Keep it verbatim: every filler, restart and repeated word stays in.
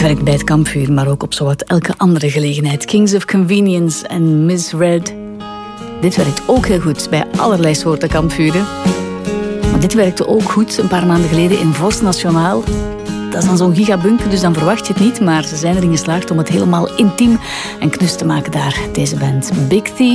Dit werkt bij het kampvuur, maar ook op zowat elke andere gelegenheid. Kings of Convenience en Miss Red. Dit werkt ook heel goed bij allerlei soorten kampvuren. Maar dit werkte ook goed een paar maanden geleden in Vos Nationaal. Dat is dan zo'n gigabunker, dus dan verwacht je het niet. Maar ze zijn erin geslaagd om het helemaal intiem en knus te maken daar, deze band. Big Thief.